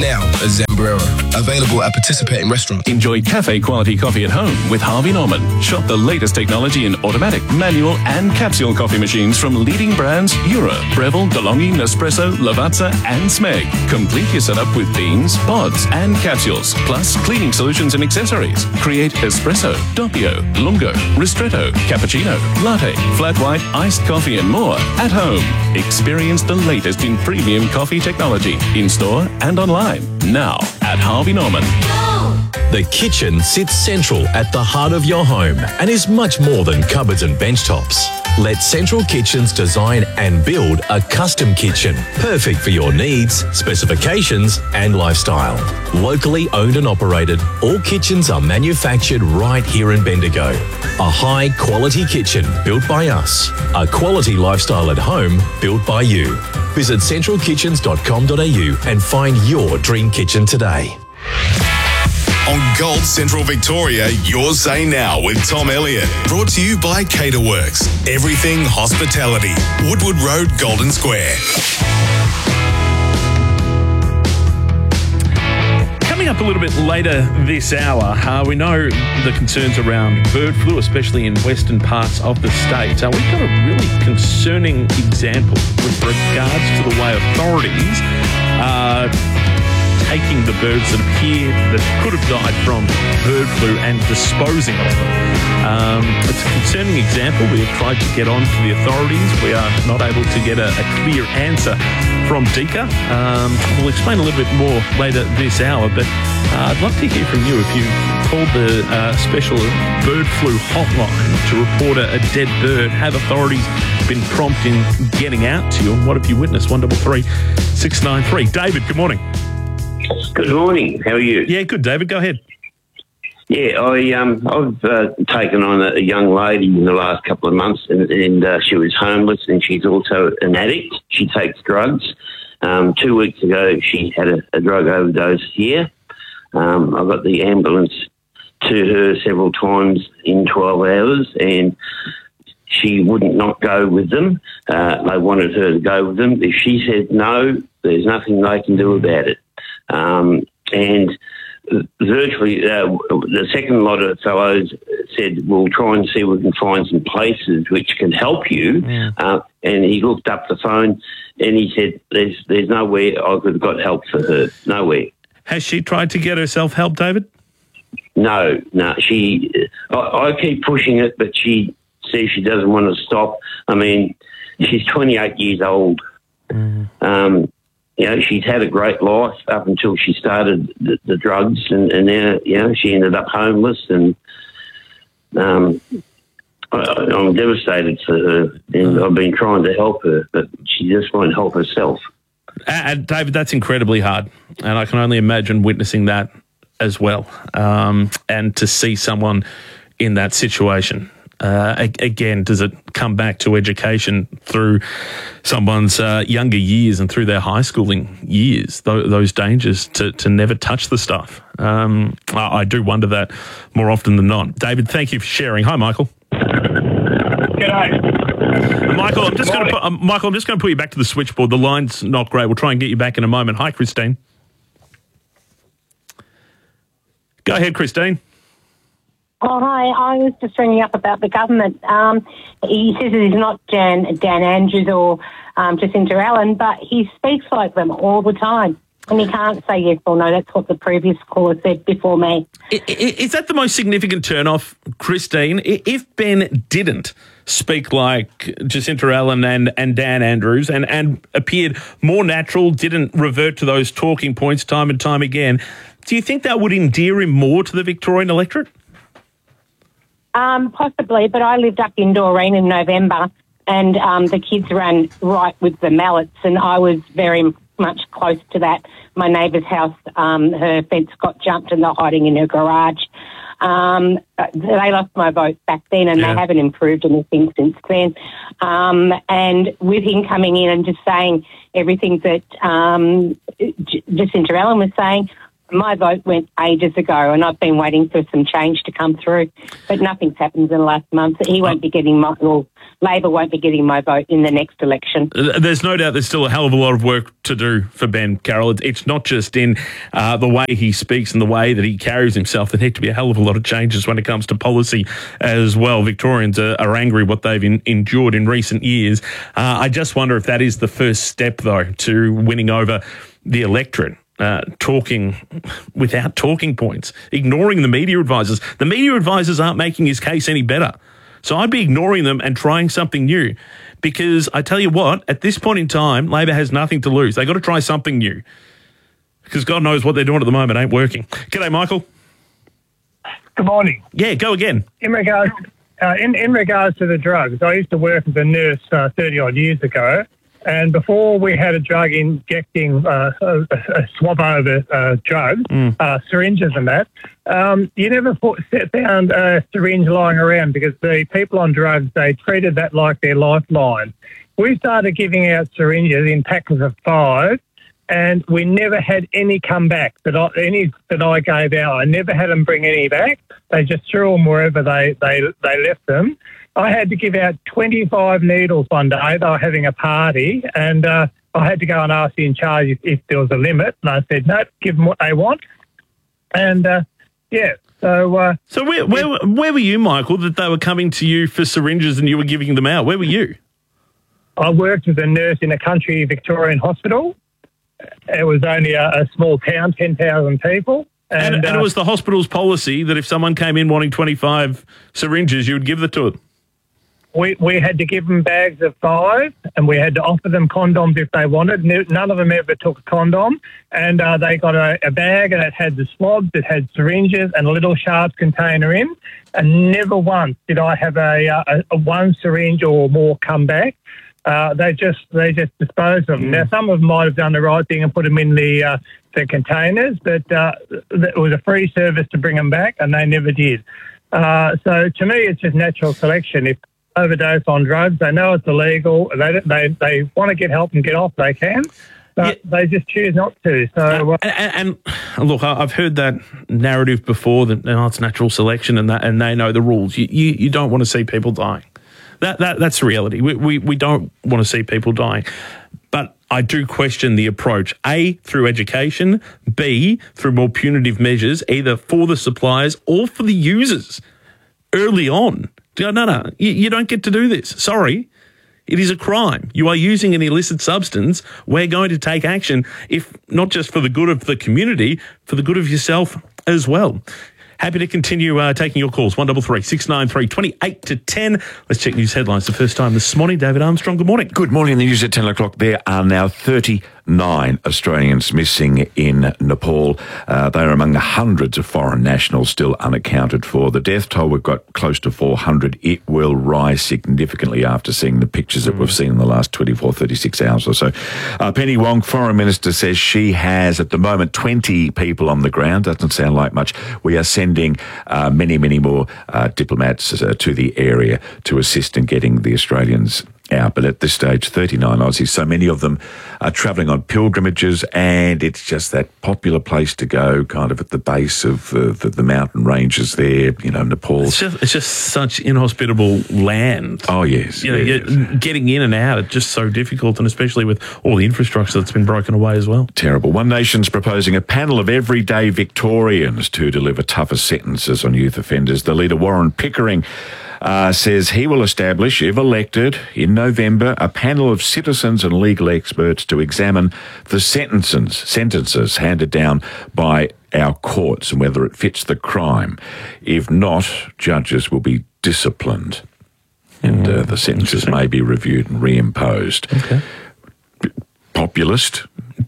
now at Zambrero. Available at participating restaurants. Enjoy cafe-quality coffee at home with Harvey Norman. Shop the latest technology in automatic, manual and capsule coffee machines from leading brands Eura, Breville, DeLonghi, Nespresso, Lavazza and Smeg. Complete your setup with beans, pods and capsules, plus cleaning solutions and accessories. Create espresso, doppio, lungo, ristretto, cappuccino, latte, flat white, iced coffee and more at home. Experience the latest in premium coffee technology in-store and online. Now at Harvey Norman. The kitchen sits central at the heart of your home and is much more than cupboards and bench tops. Let Central Kitchens design and build a custom kitchen, perfect for your needs, specifications and lifestyle. Locally owned and operated, all kitchens are manufactured right here in Bendigo. A high-quality kitchen built by us. A quality lifestyle at home built by you. Visit centralkitchens.com.au and find your dream kitchen today. On Gold Central Victoria, your say now with Tom Elliott. Brought to you by Caterworks. Everything hospitality. Woodward Road, Golden Square. Coming up a little bit later this hour, we know the concerns around bird flu, especially in western parts of the state. We've got a really concerning example with regards to the way authorities are taking the birds that appear that could have died from bird flu and disposing of them. It's a concerning example. We have tried to get on to the authorities. We are not able to get a clear answer from DECA. We'll explain a little bit more later this hour, but I'd love to hear from you if you called the special bird flu hotline to report a dead bird. Have authorities been prompt in getting out to you? And what have you witnessed? 133 693. David, good morning. Good morning. How are you? Yeah, good, David. Go ahead. Yeah, I've taken on a young lady in the last couple of months, and she was homeless, and she's also an addict. She takes drugs. 2 weeks ago, she had a drug overdose here. I got the ambulance to her several times in 12 hours, and she wouldn't not go with them. They wanted her to go with them. If she said no, there's nothing they can do about it. And virtually the second lot of fellows said, we'll try and see if we can find some places which can help you. Yeah. And he looked up the phone and he said, there's nowhere I could have got help for her, nowhere. Has she tried to get herself help, David? No. I keep pushing it, but she says she doesn't want to stop. I mean, she's 28 years old. She's had a great life up until she started the drugs, and now, she ended up homeless, and I'm devastated for her, and I've been trying to help her, but she just won't help herself. David, that's incredibly hard, and I can only imagine witnessing that as well, and to see someone in that situation. Again, does it come back to education through someone's younger years and through their high schooling years, those dangers to never touch the stuff? I do wonder that more often than not. David, thank you for sharing. Hi, Michael. G'day. Michael, I'm just going to put you back to the switchboard. The line's not great. We'll try and get you back in a moment. Hi, Christine. Go ahead, Christine. Oh, hi. I was just ringing up about the government. He says it is not Dan Andrews or Jacinta Allen, but he speaks like them all the time. And he can't say yes or no. That's what the previous caller said before me. Is that the most significant turn-off, Christine? If Ben didn't speak like Jacinta Allen and Dan Andrews and appeared more natural, didn't revert to those talking points time and time again, do you think that would endear him more to the Victorian electorate? Possibly, but I lived up in Doreen in November, and the kids ran right with the mallets, and I was very much close to that. My neighbour's house, her fence got jumped and they're hiding in her garage. They lost my vote back then, and they haven't improved anything since then. And with him coming in and just saying everything that Jacinta Allen was saying, my vote went ages ago, and I've been waiting for some change to come through, but nothing's happened in the last month. He won't be getting Labor won't be getting my vote in the next election. There's no doubt there's still a hell of a lot of work to do for Ben, Carol. It's not just in the way he speaks and the way that he carries himself. There need to be a hell of a lot of changes when it comes to policy as well. Victorians are angry what they've endured in recent years. I just wonder if that is the first step, though, to winning over the electorate. Talking without talking points, ignoring the media advisors. The media advisors aren't making his case any better. So I'd be ignoring them and trying something new, because I tell you what, at this point in time, Labor has nothing to lose. They got to try something new, because God knows what they're doing at the moment ain't working. G'day, Michael. Good morning. Yeah, go again. In regards to the drugs, I used to work as a nurse 30-odd years ago, and before we had a drug injecting a swab-over drugs, syringes and that, you never found a syringe lying around, because the people on drugs, they treated that like their lifeline. We started giving out syringes in packs of 5, and we never had any come back that I gave out. I never had them bring any back. They just threw them wherever they left them. I had to give out 25 needles one day. They were having a party, and I had to go and ask the in charge if there was a limit. And I said, no, give them what they want. And, So where were you, Michael, that they were coming to you for syringes and you were giving them out? Where were you? I worked as a nurse in a country Victorian hospital. It was only a small town, 10,000 people. And it was the hospital's policy that if someone came in wanting 25 syringes, you would give it to them. We had to give them bags of 5, and we had to offer them condoms if they wanted. None of them ever took a condom, and they got a bag, and it had the swabs, it had syringes, and a little sharps container in. And never once did I have a one syringe or more come back. They just disposed of them. Now, some of them might have done the right thing and put them in the containers, but it was a free service to bring them back, and they never did. So to me, it's just natural selection. If they overdose on drugs, they know it's illegal. They want to get help and get off, they can. But they just choose not to. So, and look, I've heard that narrative before that it's natural selection, and they know the rules. You don't want to see people dying. That's the reality. We don't want to see people dying. But I do question the approach, A, through education, B, through more punitive measures, either for the suppliers or for the users early on. No, you don't get to do this. Sorry. It is a crime. You are using an illicit substance. We're going to take action, if not just for the good of the community, for the good of yourself as well. Happy to continue taking your calls. 133 693 28 to 10. Let's check news headlines the first time this morning. David Armstrong, good morning. Good morning. The news at 10 o'clock. There are now 39 Australians missing in Nepal. They are among the hundreds of foreign nationals still unaccounted for. The death toll, we've got close to 400. It will rise significantly after seeing the pictures that we've seen in the last 24, 36 hours or so. Penny Wong, Foreign Minister, says she has at the moment 20 people on the ground. Doesn't sound like much. We are sending many, many more diplomats to the area to assist in getting the Australians out. But at this stage, 39 Aussies, so many of them are travelling on pilgrimages, and it's just that popular place to go, kind of at the base of the mountain ranges there, Nepal. It's just such inhospitable land. Oh, yes. Getting in and out, it's just so difficult, and especially with all the infrastructure that's been broken away as well. Terrible. One Nation's proposing a panel of everyday Victorians to deliver tougher sentences on youth offenders. The leader, Warren Pickering, says he will establish, if elected in November, a panel of citizens and legal experts to examine the sentences handed down by our courts and whether it fits the crime. If not, judges will be disciplined and the sentences may be reviewed and reimposed. Okay. Populist,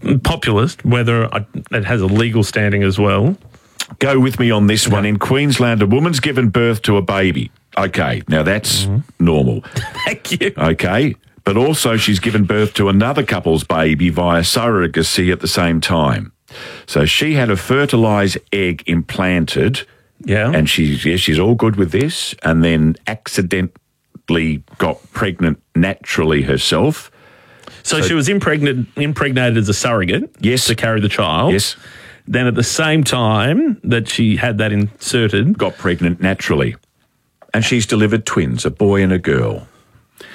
whether it has a legal standing as well. Go with me on this one. In Queensland, a woman's given birth to a baby. Okay, now that's normal. Thank you. Okay, but also she's given birth to another couple's baby via surrogacy at the same time. So she had a fertilised egg implanted. Yeah. And she's all good with this, and then accidentally got pregnant naturally herself. So she was impregnated as a surrogate. Yes. To carry the child. Yes. Then at the same time that she had that inserted, got pregnant naturally. And she's delivered twins, a boy and a girl.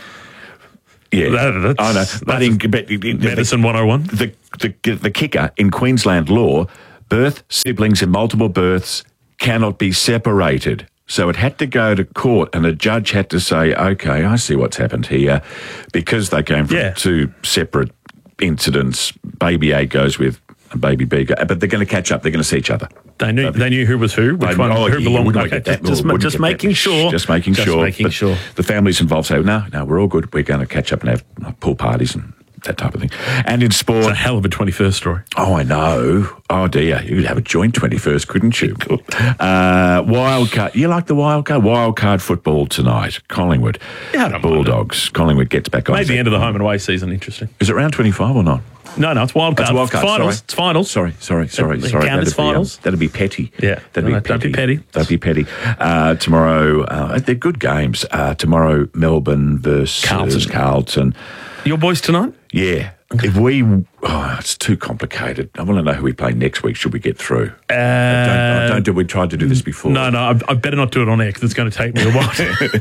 Yeah, That's, I know. But Medicine 101. The kicker in Queensland law, siblings in multiple births cannot be separated. So it had to go to court, and a judge had to say, okay, I see what's happened here. Because they came from two separate incidents, baby A goes with baby B, but they're going to catch up. They're going to see each other. They knew who was who, who belonged. Okay, just making sure. Just making sure. The families involved say, no, we're all good. We're going to catch up and have pool parties and that type of thing. And in sport... It's a hell of a 21st story. Oh, I know. Oh, dear. You could have a joint 21st, couldn't you? Wild card. You like the wild card? Wild card football tonight. Collingwood. Yeah, I don't Bulldogs. mind. Collingwood gets back on. Maybe the end of the home and away season. Interesting. Is it round 25 or not? No, it's wild card. It's wild card. Finals. It's finals. Sorry. Count as finals. That'd be petty. Yeah. Don't be petty. Don't be petty. Tomorrow, they're good games. Tomorrow, Melbourne versus Carlton. Your boys tonight? Yeah. If it's too complicated. I want to know who we play next week. Should we get through? Don't do. We tried to do this before. No. I better not do it on air because it's going to take me a while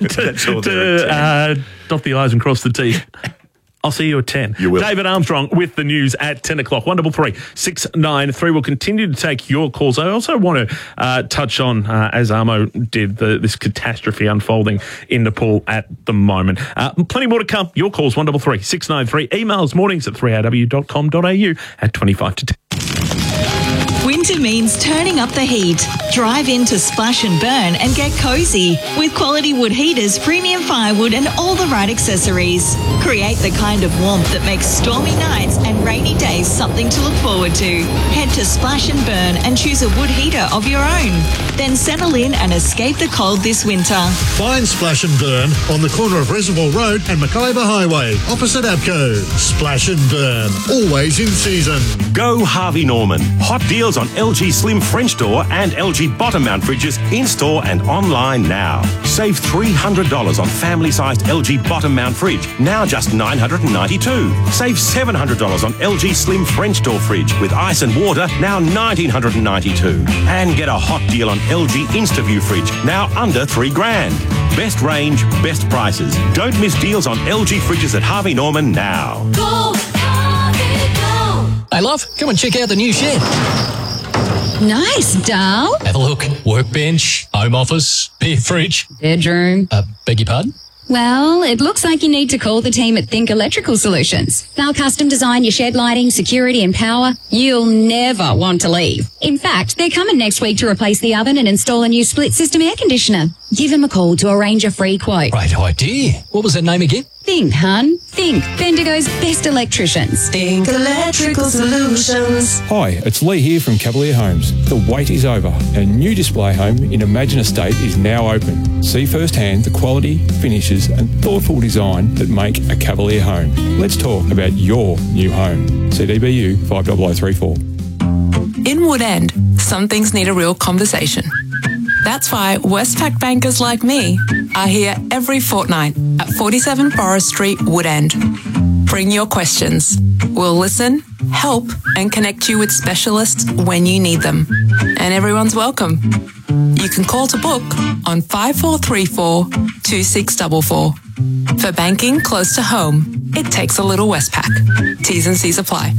to dot the I's and cross the T's. I'll see you at 10. You will. David Armstrong with the news at 10 o'clock. 133 693. We'll continue to take your calls. I also want to touch on, as Armo did, this catastrophe unfolding in Nepal at the moment. Plenty more to come. Your calls, 133 693. Emails mornings at 3rw.com.au at 25 to 10. Winter means turning up the heat. Drive into Splash and Burn and get cozy with quality wood heaters, premium firewood and all the right accessories. Create the kind of warmth that makes stormy nights and rainy days something to look forward to. Head to Splash and Burn and choose a wood heater of your own. Then settle in and escape the cold this winter. Find Splash and Burn on the corner of Reservoir Road and Mackayba Highway, opposite Abco. Splash and Burn, always in season. Go Harvey Norman. Hot deals on LG Slim French door and LG bottom mount fridges in-store and online now. Save $300 on family-sized LG bottom mount fridge, now just $992. Save $700 on LG Slim French door fridge with ice and water, now $1,992. And get a hot deal on LG InstaView fridge, now under $3,000. Best range, best prices. Don't miss deals on LG fridges at Harvey Norman now. Go, Harvey, go! Hey, love, come and check out the new shed. Nice, doll. Have a look. Workbench, home office, beer fridge. Bedroom. Beg your pardon? Well, it looks like you need to call the team at Think Electrical Solutions. They'll custom design your shed lighting, security and power. You'll never want to leave. In fact, they're coming next week to replace the oven and install a new split system air conditioner. Give them a call to arrange a free quote. Great idea. What was that name again? Think, hun. Think. Bendigo's best electricians. Think Electrical Solutions. Hi, it's Lee here from Cavalier Homes. The wait is over. A new display home in Imagine Estate is now open. See firsthand the quality, finishes and thoughtful design that make a Cavalier home. Let's talk about your new home. CDBU 50034. In Woodend, some things need a real conversation. That's why Westpac bankers like me are here every fortnight at 47 Forest Street, Woodend. Bring your questions. We'll listen, help, and connect you with specialists when you need them. And everyone's welcome. You can call to book on 5434 2644. For banking close to home, it takes a little Westpac. T's and C's apply.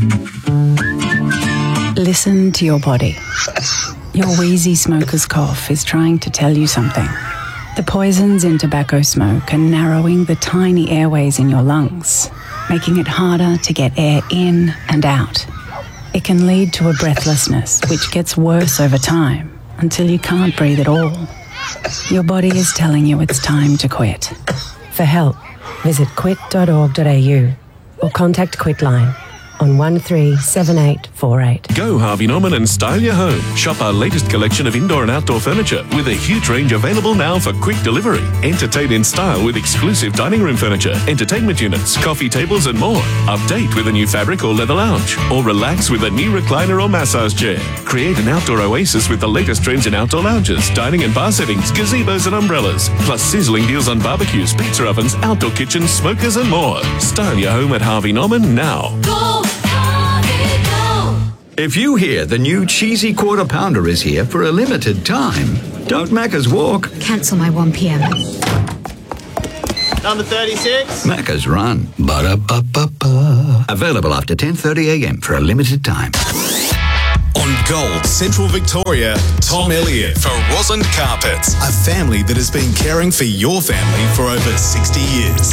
Listen to your body. Your wheezy smoker's cough is trying to tell you something. The poisons in tobacco smoke are narrowing the tiny airways in your lungs, making it harder to get air in and out. It can lead to a breathlessness, which gets worse over time until you can't breathe at all. Your body is telling you it's time to quit. For help, visit quit.org.au or contact Quitline on 137848. Go Harvey Norman and style your home. Shop our latest collection of indoor and outdoor furniture with a huge range available now for quick delivery. Entertain in style with exclusive dining room furniture, entertainment units, coffee tables and more. Update with a new fabric or leather lounge. Or relax with a new recliner or massage chair. Create an outdoor oasis with the latest trends in outdoor lounges, dining and bar settings, gazebos and umbrellas. Plus sizzling deals on barbecues, pizza ovens, outdoor kitchens, smokers and more. Style your home at Harvey Norman now. Go, Harvey, go! If you hear the new cheesy quarter pounder is here for a limited time, don't Macca's walk. Cancel my 1 p.m. Number 36. Macca's Run. Ba-da-ba-ba-ba. Available after 10:30 a.m. for a limited time. On Gold Central Victoria, Tom Elliott for Roslyn Carpets, a family that has been caring for your family for over 60 years.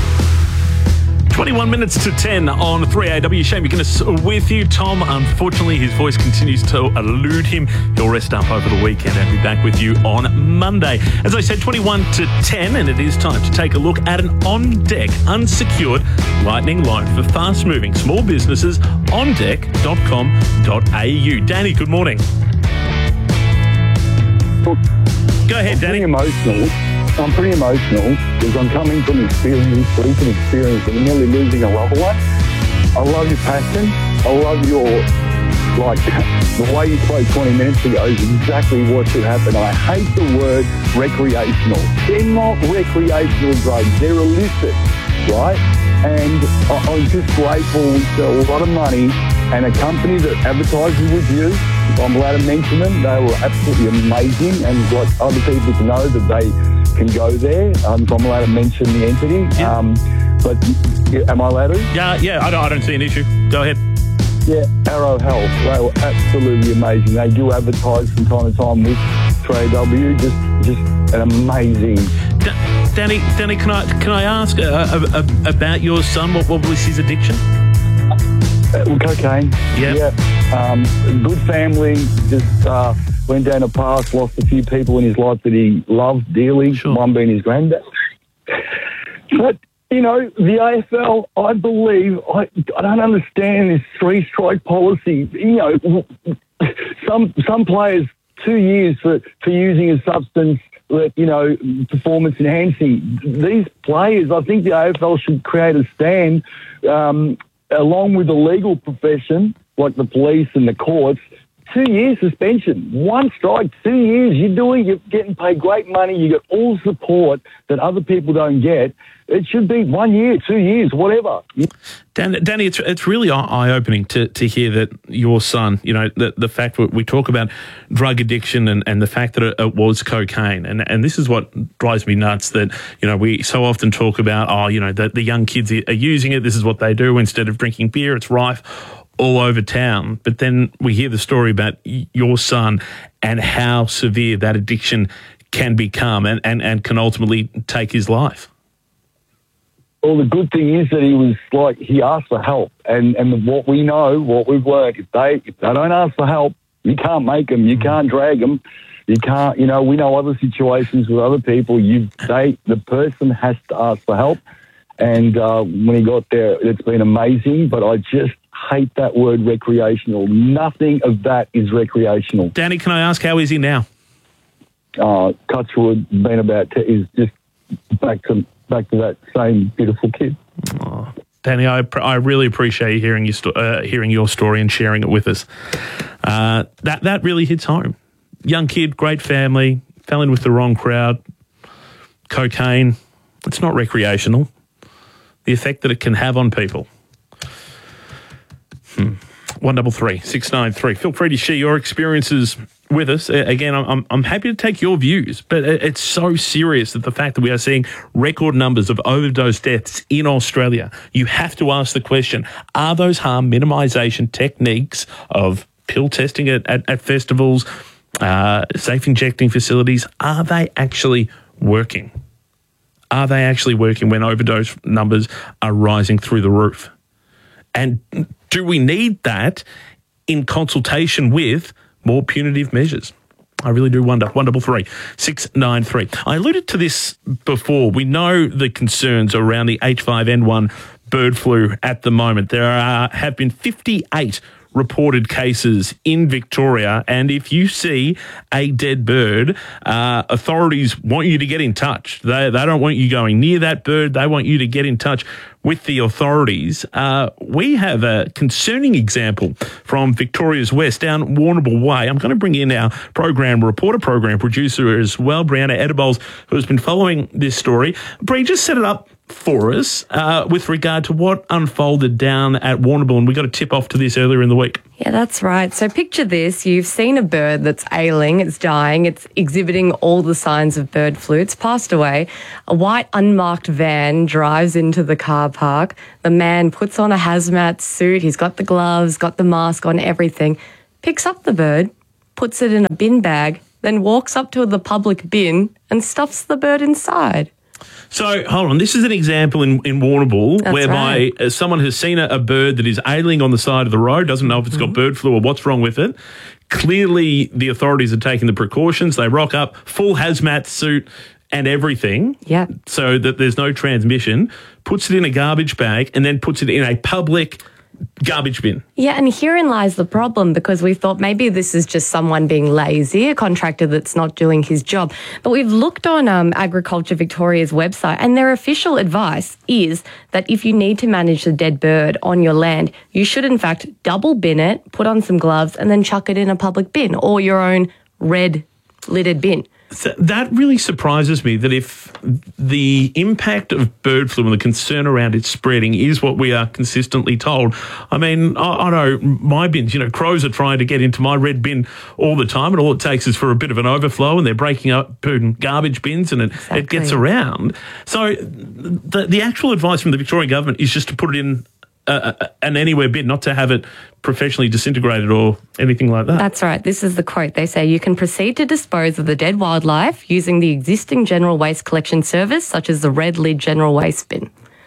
21 minutes to 10 on 3AW. Shane McGuinness with you. Tom, unfortunately, his voice continues to elude him. He'll rest up over the weekend and be back with you on Monday. As I said, 21 to 10, and it is time to take a look at an on-deck, unsecured lightning loan for fast-moving small businesses, ondeck.com.au. Danny, good morning. Go ahead, Danny. I'm pretty emotional because I'm coming from recent experience of nearly losing a loved one. I love your passion. I love your, the way you spoke 20 minutes ago is exactly what should happen. I hate the word recreational. They're not recreational drugs. They're illicit, right? And I'm just grateful we sell a lot of money, and a company that advertises with you, if I'm allowed to mention them, they were absolutely amazing, and like other people to know that they can go there. If I'm allowed to mention the entity. But am I allowed to? Yeah, I don't see an issue. Go ahead. Yeah, Arrow Health. They were absolutely amazing. They do advertise from time to time with 3AW. Just an amazing. Danny, can I ask about your son? What was his addiction? Cocaine. Yeah. Good family. Just went down a path, lost a few people in his life that he loved dearly. Sure. One being his granddad. But the AFL, I believe, I don't understand this 3-strike policy. Some players 2 years for using a substance that, performance enhancing. These players, I think the AFL should create a stand along with the legal profession, like the police and the courts. 2 years suspension, 1 strike, 2 years. You're getting paid great money. You get all support that other people don't get. It should be 1 year, 2 years, whatever. Danny, it's really eye-opening to hear that your son, the fact that we talk about drug addiction and the fact that it was cocaine. And this is what drives me nuts, that, we so often talk about, the young kids are using it. This is what they do. Instead of drinking beer, it's rife all over town. But then we hear the story about your son and how severe that addiction can become and can ultimately take his life. Well, the good thing is that he asked for help. And what we know, what we've learned, if they don't ask for help, you can't make them, you can't drag them, you can't, we know other situations with other people, the person has to ask for help. And when he got there, it's been amazing, but I just hate that word recreational. Nothing of that is recreational. Danny, can I ask, how is he now? Touchwood, been is just back to that same beautiful kid. Oh, Danny, I really appreciate hearing your story and sharing it with us. That really hits home. Young kid, great family, fell in with the wrong crowd. Cocaine, it's not recreational. The effect that it can have on people. 133 693. Feel free to share your experiences with us. Again, I'm happy to take your views, but it's so serious that the fact that we are seeing record numbers of overdose deaths in Australia. You have to ask the question, are those harm minimisation techniques of pill testing at festivals, safe injecting facilities, are they actually working? Are they actually working when overdose numbers are rising through the roof? And do we need that in consultation with more punitive measures? I really do wonder. 133 693. I alluded to this before. We know the concerns around the H5N1 bird flu at the moment. There have been 58 reported cases in Victoria, and if you see a dead bird, authorities want you to get in touch. They don't want you going near that bird. They want you to get in touch with the authorities. We have a concerning example from Victoria's West down Warrnambool Way. I'm going to bring in our program producer as well, Brianna Edibols, who has been following this story. Bri, just set it up for us with regard to what unfolded down at Warrnambool, and we got a tip off to this earlier in the week. Yeah, that's right. So picture this. You've seen a bird that's ailing, it's dying, it's exhibiting all the signs of bird flu. It's passed away. A white unmarked van drives into the car park. The man puts on a hazmat suit. He's got the gloves, got the mask on, everything. Picks up the bird, puts it in a bin bag, then walks up to the public bin and stuffs the bird inside. So, hold on. This is an example in Warrnambool whereby someone has seen a bird that is ailing on the side of the road, doesn't know if it's got bird flu or what's wrong with it. Clearly, the authorities are taking the precautions. They rock up, full hazmat suit and everything, so that there's no transmission, puts it in a garbage bag and then puts it in a public garbage bin. Yeah, and herein lies the problem, because we thought maybe this is just someone being lazy, a contractor that's not doing his job. But we've looked on Agriculture Victoria's website, and their official advice is that if you need to manage the dead bird on your land, you should in fact double bin it, put on some gloves, and then chuck it in a public bin or your own red lidded bin. So that really surprises me, that if the impact of bird flu and the concern around it spreading is what we are consistently told. I mean, I know my bins, crows are trying to get into my red bin all the time, and all it takes is for a bit of an overflow and they're breaking up garbage bins and it gets around. So the actual advice from the Victorian government is just to put it in an anywhere bin, not to have it professionally disintegrated or anything like that. That's right. This is the quote. They say, you can proceed to dispose of the dead wildlife using the existing general waste collection service, such as the red lid general waste bin.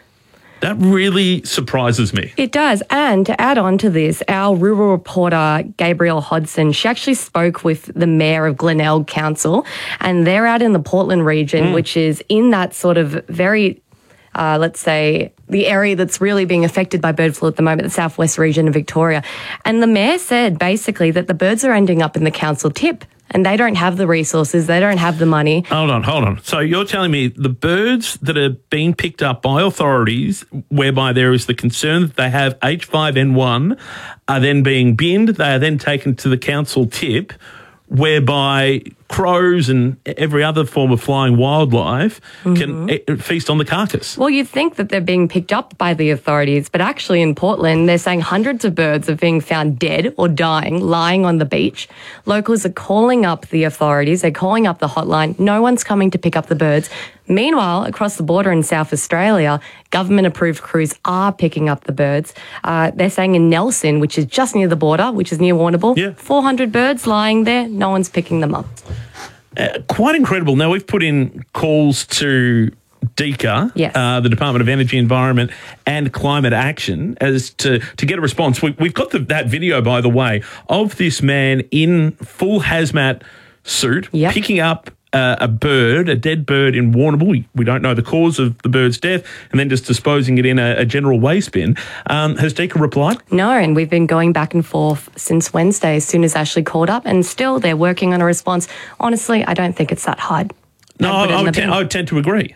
That really surprises me. It does. And to add on to this, our rural reporter, Gabrielle Hodson, she actually spoke with the mayor of Glenelg Council, and they're out in the Portland region, which is in that sort of very... let's say, the area that's really being affected by bird flu at the moment, the southwest region of Victoria. And the mayor said basically that the birds are ending up in the council tip, and they don't have the resources, they don't have the money. Hold on. So you're telling me the birds that are being picked up by authorities, whereby there is the concern that they have H5N1, are then being binned, they are then taken to the council tip, whereby crows and every other form of flying wildlife can feast on the carcass. Well, you'd think that they're being picked up by the authorities, but actually in Portland, they're saying hundreds of birds are being found dead or dying, lying on the beach. Locals are calling up the authorities, they're calling up the hotline. No one's coming to pick up the birds. Meanwhile, across the border in South Australia, government-approved crews are picking up the birds. They're saying in Nelson, which is just near the border, which is near Warrnambool, 400 birds lying there, no one's picking them up. Quite incredible. Now, we've put in calls to DECA, the Department of Energy, Environment and Climate Action, as to get a response. We've got that video, by the way, of this man in full hazmat suit picking up a dead bird in Warrnambool. We don't know the cause of the bird's death, and then just disposing it in a general waste bin. Has DECA replied? No, and we've been going back and forth since Wednesday, as soon as Ashley called up, and still they're working on a response. Honestly, I don't think it's that hard. No, I would tend to agree.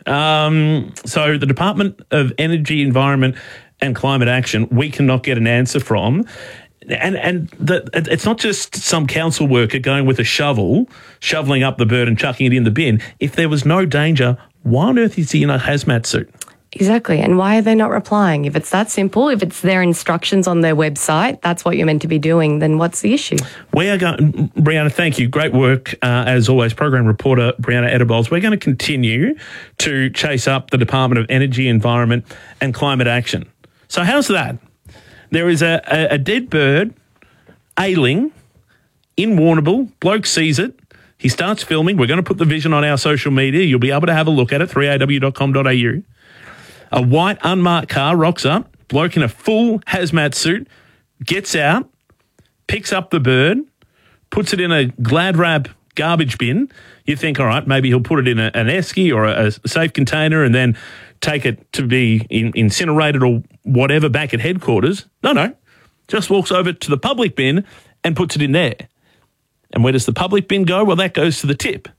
So the Department of Energy, Environment and Climate Action, we cannot get an answer from. And it's not just some council worker going with a shovel, shoveling up the bird and chucking it in the bin. If there was no danger, why on earth is he in a hazmat suit? Exactly. And why are they not replying? If it's that simple, if it's their instructions on their website, that's what you're meant to be doing, then what's the issue? We are going, Brianna, thank you. Great work, as always, program reporter Brianna Edibols. We're going to continue to chase up the Department of Energy, Environment and Climate Action. So how's that? There is a dead bird ailing in Warrnambool. Bloke sees it. He starts filming. We're going to put the vision on our social media. You'll be able to have a look at it, 3aw.com.au. A white unmarked car rocks up. Bloke in a full hazmat suit gets out, picks up the bird, puts it in a Glad Wrap garbage bin. You think, all right, maybe he'll put it in an esky or a safe container and then take it to be incinerated or whatever back at headquarters. No. Just walks over to the public bin and puts it in there. And where does the public bin go? Well, that goes to the tip.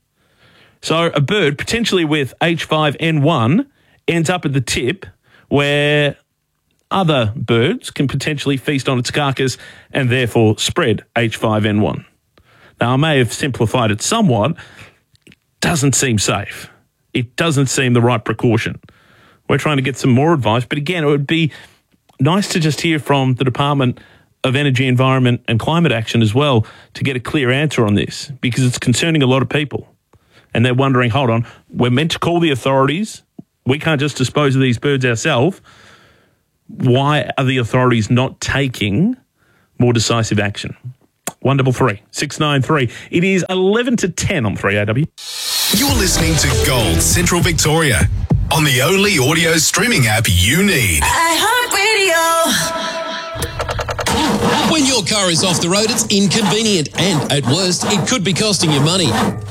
So a bird potentially with H5N1 ends up at the tip where other birds can potentially feast on its carcass and therefore spread H5N1. Now, I may have simplified it somewhat. It doesn't seem safe. It doesn't seem the right precaution. we're trying to get some more advice. But again, it would be nice to just hear from the Department of Energy, Environment and Climate Action as well to get a clear answer on this, because it's concerning a lot of people. And they're wondering, hold on, we're meant to call the authorities. We can't just dispose of these birds ourselves. Why are the authorities not taking more decisive action? 133 693. It is 11 to 10 on 3AW. You're listening to Gold Central Victoria on the only audio streaming app you need. iHeartRadio. When your car is off the road, it's inconvenient and, at worst, it could be costing you money.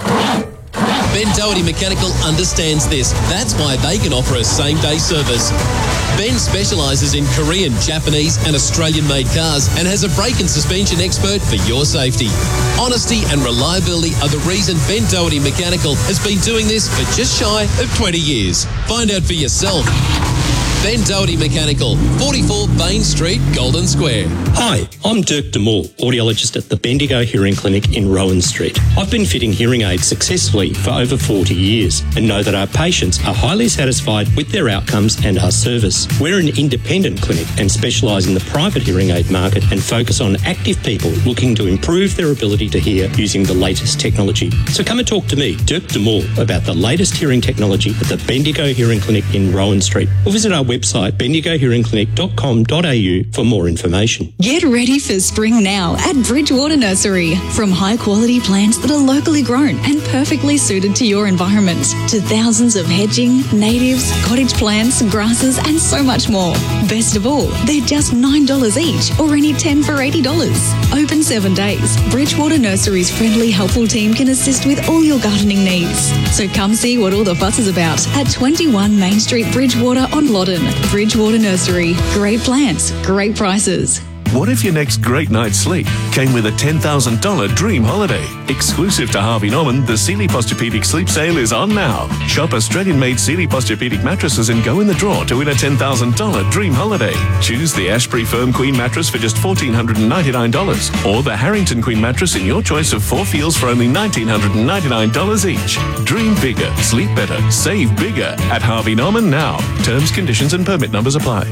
Ben Doherty Mechanical understands this. That's why they can offer a same-day service. Ben specialises in Korean, Japanese and Australian-made cars and has a brake and suspension expert for your safety. Honesty and reliability are the reason Ben Doherty Mechanical has been doing this for just shy of 20 years. Find out for yourself. Ben Doherty Mechanical, 44 Bain Street, Golden Square. Hi, I'm Dirk DeMoore, audiologist at the Bendigo Hearing Clinic in Rowan Street. I've been fitting hearing aids successfully for over 40 years and know that our patients are highly satisfied with their outcomes and our service. We're an independent clinic and specialise in the private hearing aid market and focus on active people looking to improve their ability to hear using the latest technology. So come and talk to me, Dirk DeMoore, about the latest hearing technology at the Bendigo Hearing Clinic in Rowan Street. Or visit our website bendigohearingclinic.com.au for more information. Get ready for spring now at Bridgewater Nursery. From high-quality plants that are locally grown and perfectly suited to your environment, to thousands of hedging, natives, cottage plants, grasses and so much more. Best of all, they're just $9 each or any 10 for $80. Open 7 days. Bridgewater Nursery's friendly, helpful team can assist with all your gardening needs. So come see what all the fuss is about at 21 Main Street, Bridgewater on Loddon. Bridgewater Nursery. Great plants, great prices. What if your next great night's sleep came with a $10,000 dream holiday? Exclusive to Harvey Norman, the Sealy Posturepedic Sleep Sale is on now. Shop Australian-made Sealy Posturepedic mattresses and go in the draw to win a $10,000 dream holiday. Choose the Ashbury Firm Queen mattress for just $1,499 or the Harrington Queen mattress in your choice of 4 feels for only $1,999 each. Dream bigger, sleep better, save bigger at Harvey Norman now. Terms, conditions and permit numbers apply.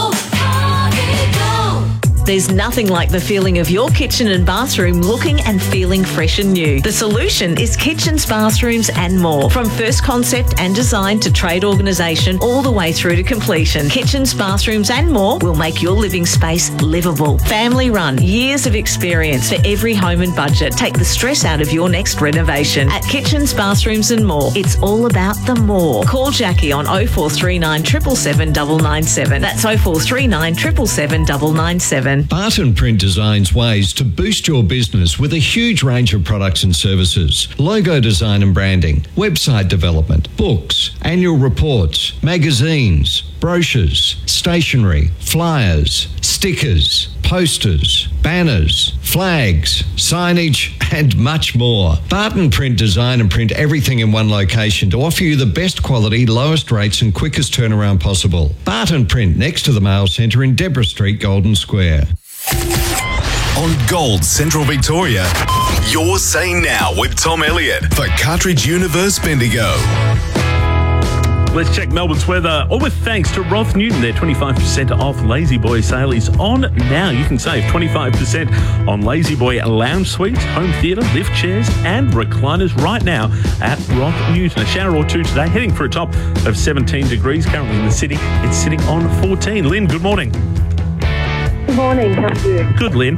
There's nothing like the feeling of your kitchen and bathroom looking and feeling fresh and new. The solution is Kitchens, Bathrooms and More. From first concept and design to trade organisation all the way through to completion, Kitchens, Bathrooms and More will make your living space livable. Family run, years of experience for every home and budget. Take the stress out of your next renovation. At Kitchens, Bathrooms and More, it's all about the more. Call Jackie on 0439 777 997. That's 0439 777 997. Barton Print designs ways to boost your business with a huge range of products and services. Logo design and branding, website development, books, annual reports, magazines, brochures, stationery, flyers, stickers, posters, banners, flags, signage, and much more. Barton Print design and print everything in one location to offer you the best quality, lowest rates and quickest turnaround possible. Barton Print next to the Mail Centre in Deborah Street, Golden Square. On Gold Central Victoria, you're saying now with Tom Elliott for Cartridge Universe Bendigo. Let's check Melbourne's weather. All with thanks to Roth Newton. Their 25% off Lazy Boy sale is on now. You can save 25% on Lazy Boy lounge suites, home theatre, lift chairs and recliners right now at Roth Newton. A shower or two today, heading for a top of 17 degrees. Currently in the city, it's sitting on 14. Lynn, good morning. Good morning. How are you? Good, Lynn.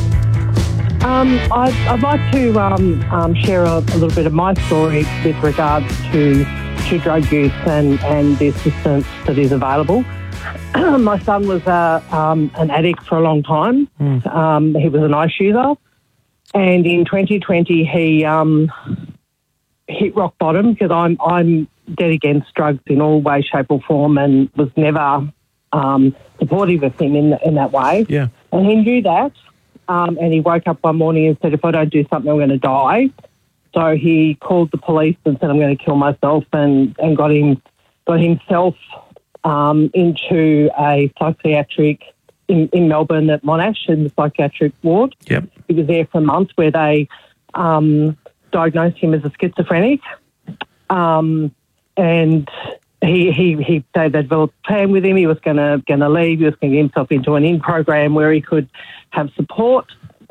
I'd like to share a little bit of my story with regards to drug use and the assistance that is available. My son was an addict for a long time. He was an ice user. And in 2020, he hit rock bottom because I'm dead against drugs in all way, shape or form and was never supportive of him in that way. Yeah. And he knew that. And he woke up one morning and said, if I don't do something, I'm going to die. So he called the police and said, I'm going to kill myself and got himself into a psychiatric in Melbourne at Monash in the psychiatric ward. Yep. He was there for months where they diagnosed him as a schizophrenic. And they developed a plan with him. He was going to leave. He was going to get himself into an in program where he could have support.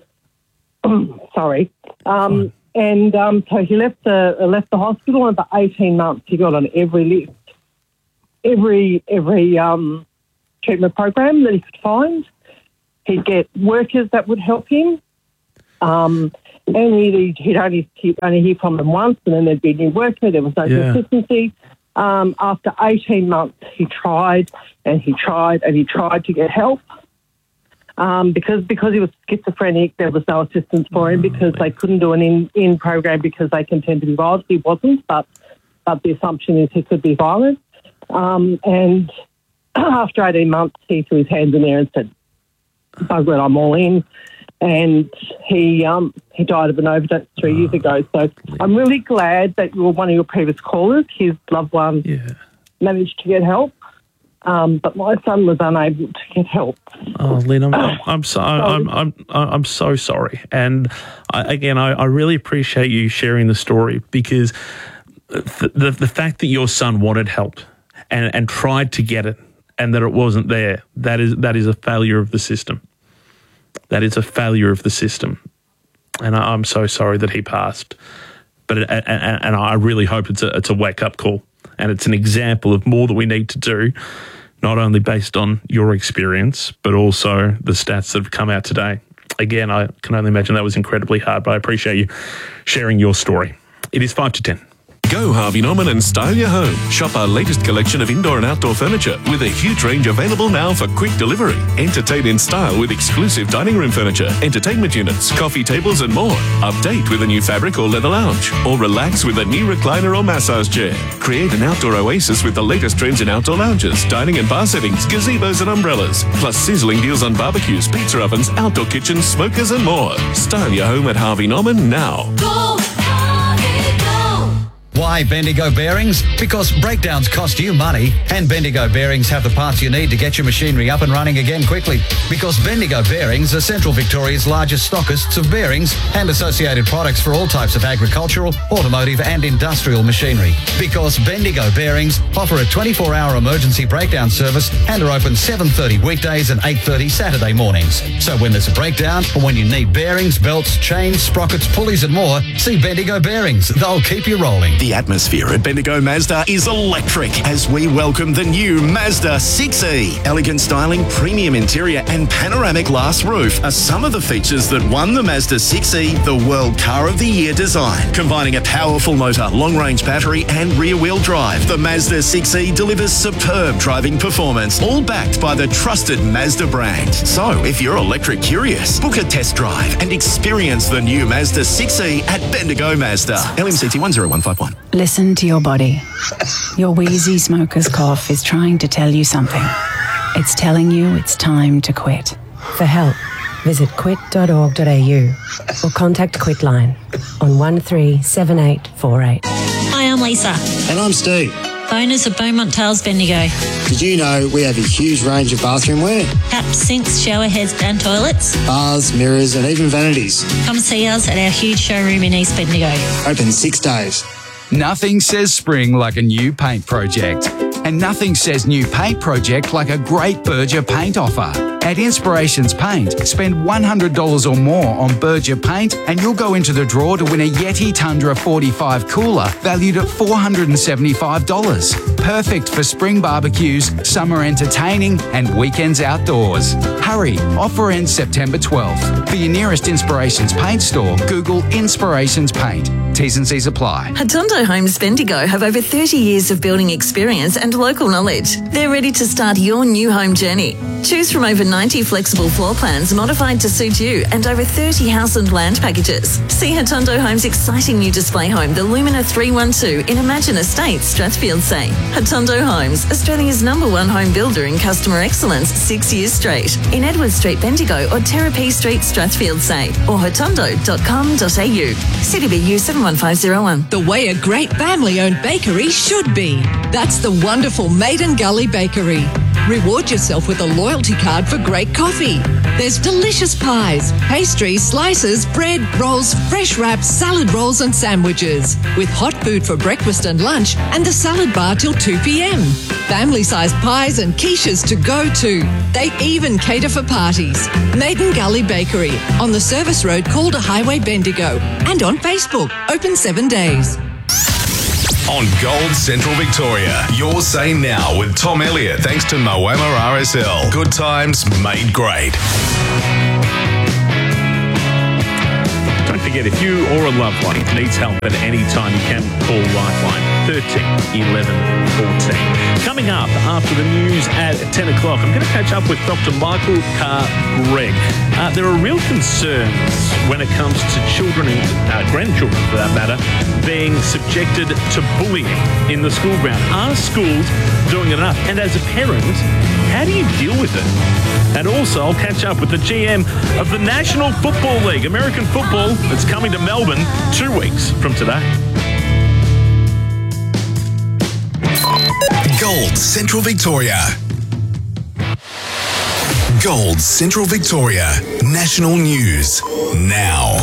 Sorry. So he left the hospital, and for 18 months he got on every list, every treatment program that he could find. He'd get workers that would help him. And he'd only hear from them once, and then there'd be a new worker. There was no consistency. After 18 months, he tried and he tried and he tried to get help. Because he was schizophrenic, there was no assistance for him because they couldn't do an in program because they contended to be violent. He wasn't, but the assumption is he could be violent. And after 18 months, he threw his hands in there and said, "Bugger it, I'm all in." And he died of an overdose 3 years ago. So I'm really glad that you were one of your previous callers. His loved one managed to get help, but my son was unable to get help. Oh, Lynn, I'm so sorry. And I really appreciate you sharing the story, because the fact that your son wanted help and tried to get it, and that it wasn't there, that is a failure of the system. That is a failure of the system. And I'm so sorry that he passed. But I really hope it's a wake-up call, and it's an example of more that we need to do, not only based on your experience, but also the stats that have come out today. Again, I can only imagine that was incredibly hard, but I appreciate you sharing your story. It is 5 to 10. Go Harvey Norman and style your home. Shop our latest collection of indoor and outdoor furniture with a huge range available now for quick delivery. Entertain in style with exclusive dining room furniture, entertainment units, coffee tables and more. Update with a new fabric or leather lounge, or relax with a new recliner or massage chair. Create an outdoor oasis with the latest trends in outdoor lounges, dining and bar settings, gazebos and umbrellas, plus sizzling deals on barbecues, pizza ovens, outdoor kitchens, smokers and more. Style your home at Harvey Norman now. Go! Why Bendigo Bearings? Because breakdowns cost you money, and Bendigo Bearings have the parts you need to get your machinery up and running again quickly. Because Bendigo Bearings are Central Victoria's largest stockists of bearings and associated products for all types of agricultural, automotive and industrial machinery. Because Bendigo Bearings offer a 24-hour emergency breakdown service and are open 7:30 weekdays and 8:30 Saturday mornings. So when there's a breakdown or when you need bearings, belts, chains, sprockets, pulleys and more, see Bendigo Bearings. They'll keep you rolling. The atmosphere at Bendigo Mazda is electric as we welcome the new Mazda 6e. Elegant styling, premium interior and panoramic glass roof are some of the features that won the Mazda 6e the World Car of the Year design. Combining a powerful motor, long-range battery and rear-wheel drive, the Mazda 6e delivers superb driving performance, all backed by the trusted Mazda brand. So if you're electric curious, book a test drive and experience the new Mazda 6e at Bendigo Mazda. LMCT 10151. Listen to your body. Your wheezy smoker's cough is trying to tell you something. It's telling you it's time to quit. For help, visit quit.org.au or contact Quitline on 137848. Hi, I'm Lisa. And I'm Steve. Owners of Beaumont Tales Bendigo. Did you know we have a huge range of bathroom wear? Taps, sinks, shower heads and toilets. Bars, mirrors and even vanities. Come see us at our huge showroom in East Bendigo. Open 6 days. Nothing says spring like a new paint project. And nothing says new paint project like a great Berger paint offer. At Inspirations Paint, spend $100 or more on Berger paint and you'll go into the draw to win a Yeti Tundra 45 cooler valued at $475. Perfect for spring barbecues, summer entertaining and weekends outdoors. Hurry, offer ends September 12th. For your nearest Inspirations Paint store, Google Inspirations Paint. T's and C's apply. Hatondo Homes Bendigo have over 30 years of building experience and local knowledge. They're ready to start your new home journey. Choose from over 90 flexible floor plans modified to suit you and over 30 house and land packages. See Hatondo Homes' exciting new display home, the Lumina 312 in Imagine Estates, Strathfield Say. Hatondo Homes, Australia's #1 home builder in customer excellence 6 years straight. In Edward Street, Bendigo or Terrapee Street, Strathfield Say or hatondo.com.au. CDBU 71501. The way a great family-owned bakery should be. That's the wonderful Maiden Gully Bakery. Reward yourself with a loyalty card for great coffee. There's delicious pies, pastries, slices, bread, rolls, fresh wraps, salad rolls and sandwiches. With hot food for breakfast and lunch and the salad bar till 2 p.m. Family-sized pies and quiches to go to. They even cater for parties. Maiden Gully Bakery on the service road Calder Highway, Bendigo. And on Facebook, open 7 days. On Gold Central Victoria, your say now with Tom Elliott, thanks to Moama RSL. Good times made great. Don't forget, if you or a loved one needs help at any time, you can call Lifeline 13 11 14. Coming up after the news at 10 o'clock, I'm going to catch up with Dr. Michael Carr-Gregg. There are real concerns when it comes to children and grandchildren, for that matter, being subjected to bullying in the school ground. Are schools doing enough? And as a parent, how do you deal with it? And also, I'll catch up with the GM of the National Football League, American football, that's coming to Melbourne 2 weeks from today. Gold Central Victoria. Gold Central Victoria. National news now.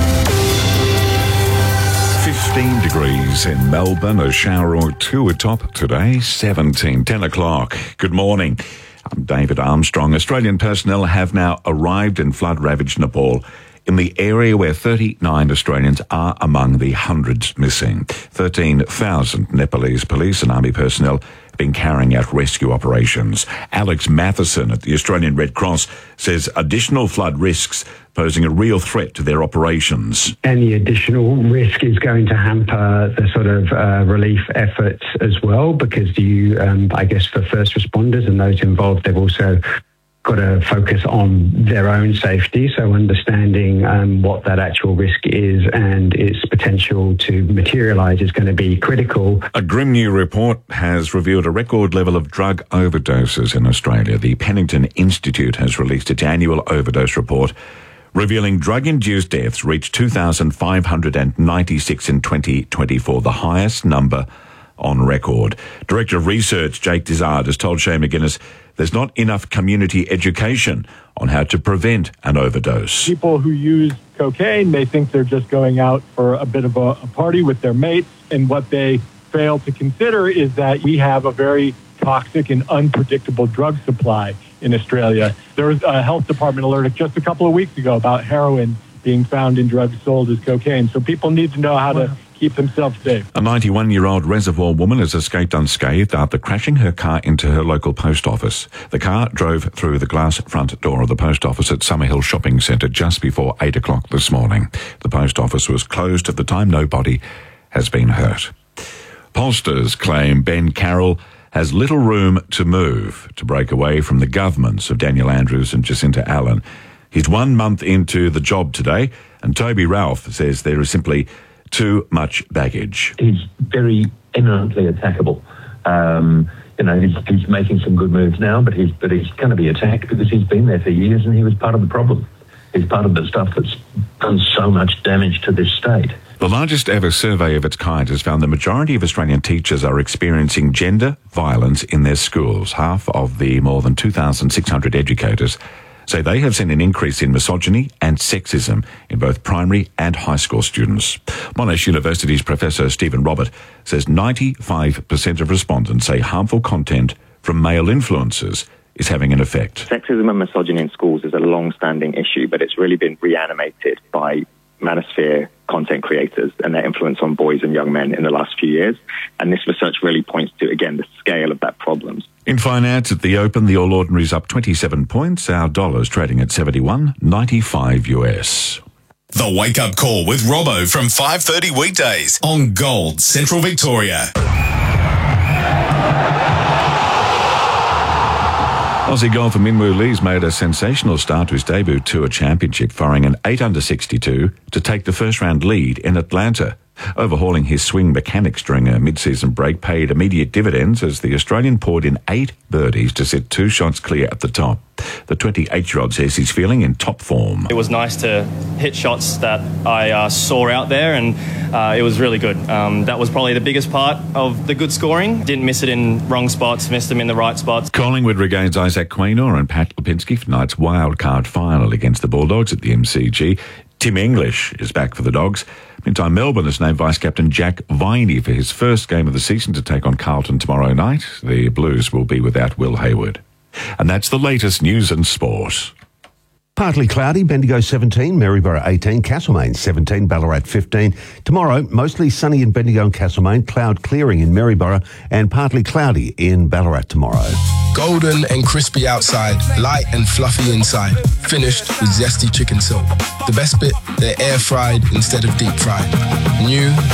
15 degrees in Melbourne, a shower or two atop today, 17, 10 o'clock. Good morning. I'm David Armstrong. Australian personnel have now arrived in flood-ravaged Nepal, in the area where 39 Australians are among the hundreds missing. 13,000 Nepalese police and army personnel have been carrying out rescue operations. Alex Matheson at the Australian Red Cross says additional flood risks posing a real threat to their operations. Any additional risk is going to hamper the sort of relief efforts as well, because I guess for first responders and those involved, they've also got to focus on their own safety, so understanding what that actual risk is and its potential to materialise is going to be critical. A grim new report has revealed a record level of drug overdoses in Australia. The Pennington Institute has released its annual overdose report, revealing drug-induced deaths reached 2,596 in 2024, the highest number on record. Director of Research Jake Dizard has told Shane McGuinness there's not enough community education on how to prevent an overdose. People who use cocaine, they think they're just going out for a bit of a party with their mates, and what they fail to consider is that we have a very toxic and unpredictable drug supply in Australia. There was a health department alert just a couple of weeks ago about heroin being found in drugs sold as cocaine. So people need to know how to keep themselves safe. A 91-year-old Reservoir woman has escaped unscathed after crashing her car into her local post office. The car drove through the glass front door of the post office at Summerhill Shopping Centre just before 8 o'clock this morning. The post office was closed at the time. Nobody has been hurt. Pollsters claim Ben Carroll has little room to move to break away from the governments of Daniel Andrews and Jacinta Allen. He's 1 month into the job today, and Toby Ralph says there is simply too much baggage. He's very eminently attackable. He's making some good moves now, but he's going to be attacked because he's been there for years and he was part of the problem. He's part of the stuff that's done so much damage to this state. The largest ever survey of its kind has found the majority of Australian teachers are experiencing gender violence in their schools. Half of the more than 2,600 educators say they have seen an increase in misogyny and sexism in both primary and high school students. Monash University's Professor Stephen Robert says 95% of respondents say harmful content from male influencers is having an effect. Sexism and misogyny in schools is a long-standing issue, but it's really been reanimated by manosphere content creators and their influence on boys and young men in the last few years. And this research really points to, again, the scale of that problem. In finance at the Open, the All Ordinary's up 27 points. Our dollar's trading at 71.95 US. The Wake Up Call with Robbo from 5:30 weekdays on Gold Central Victoria. Aussie golfer Minwoo Lee's made a sensational start to his debut tour championship, firing an 8 under 62 to take the first round lead in Atlanta. Overhauling his swing mechanics during a mid-season break paid immediate dividends as the Australian poured in 8 birdies to sit 2 shots clear at the top. The 28-year-old says he's feeling in top form. It was nice to hit shots that I saw out there, and it was really good. That was probably the biggest part of the good scoring. Didn't miss it in wrong spots, missed them in the right spots. Collingwood regains Isaac Quaynor and Pat Lipinski for tonight's wildcard final against the Bulldogs at the MCG. Tim English is back for the Dogs. Meantime, Melbourne has named Vice-Captain Jack Viney for his first game of the season to take on Carlton tomorrow night. The Blues will be without Will Hayward. And that's the latest news and sport. Partly cloudy, Bendigo 17, Maryborough 18, Castlemaine 17, Ballarat 15. Tomorrow, mostly sunny in Bendigo and Castlemaine, cloud clearing in Maryborough, and partly cloudy in Ballarat tomorrow. Golden and crispy outside, light and fluffy inside, finished with zesty chicken soup. The best bit, they're air fried instead of deep fried. New